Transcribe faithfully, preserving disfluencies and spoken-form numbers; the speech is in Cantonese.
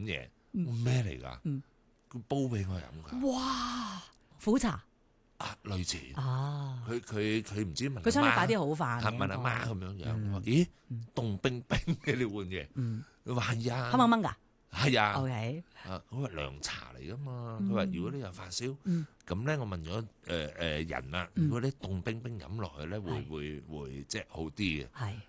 嘢，咩嚟㗎？佢煲俾我飲㗎。 哇！苦茶啊，類似。 啊！ 佢佢佢唔知問佢想你快啲好飯， 飯。 問阿媽咁樣樣。我話咦，凍冰冰嘅你換嘢？佢話係啊。 黑掹掹㗎？ 係啊。 OK。 啊，佢話涼茶嚟㗎嘛。佢話如果你有發燒，咁咧我問咗誒誒人啦，如果你凍冰冰飲落去咧，會會會即係好啲嘅。 係。